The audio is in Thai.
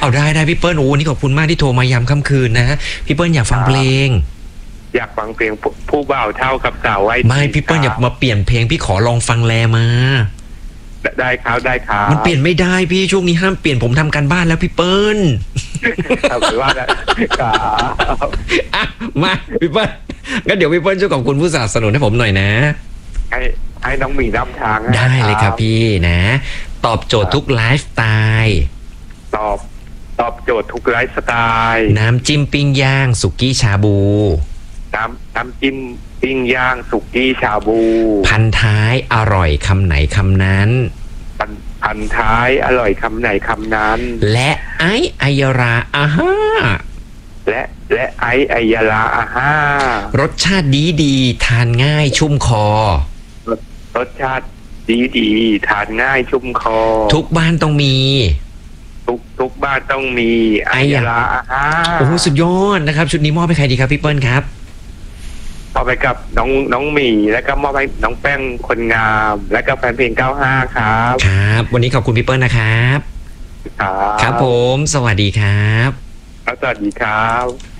เอาได้พี่เปิ้ลโอ้วันนี้ขอบคุณมากที่โทรมายามค่ำคืนนะพี่เปิ้ลอยากฟังเพลงอยากฟังเพลงผู้บ่าวเท่ากับสาวไว้ไม่พี่เปิ้ลอย่ามาเปลี่ยนเพลงพี่ขอลองฟังแลมาได้ครับมันเปลี่ยนไม่ได้พี่ช่วงนี้ห้ามเปลี่ยนผมทำการบ้านแล้วพี่เปิ้ลเอาไปว่าแล้วมาพี่เปิ้ลงั้นเดี๋ยวพี่เปิ้ลช่วยขอบคุณผู้สนับสนุนให้ผมหน่อยนะให้น้องหมีนำทางได้เลยครับพี่นะตอบโจทย์ทุกไลฟ์สไตล์ตอบโจทย์ทุกไลฟ์สไตล์น้ำจิ้มปิ้งย่างสุกี้ชาบูน้ำจิ้มปิ้งย่างสุกี้ชาบูพันท้ายอร่อยคำไหนคำนั้นพันท้ายอร่อยคำไหนคำนั้นและไอยราอาฮ่าและไอยาลาอาฮ่ารสชาติดีทานง่ายชุ่มคอรสชาติดีทานง่ายชุ่มคอทุกบ้านต้องมีทุกบ้านต้องมีไอยาลาอาฮ่าโอ้สุดยอดนะครับชุดนี้มอบให้ใครดีครับพี่เปิ้ลครับมอบไปกับน้องหมีแล้วก็มอบให้น้องแป้งคนงามและก็แฟนเพลง95ครับวันนี้ขอบคุณพี่เปิ้ลนะครับครับผมสวัสดีครับสวัสดีครับ